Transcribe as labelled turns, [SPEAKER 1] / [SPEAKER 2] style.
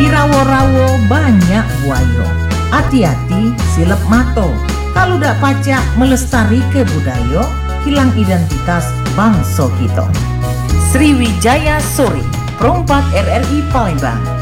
[SPEAKER 1] Di rawo-rawo banyak buayo. Hati-hati silep mato. Kalau dak pacak melestarike budaya, hilang identitas bangsa kita. Sriwijaya Sore, Perompak RRI Palembang.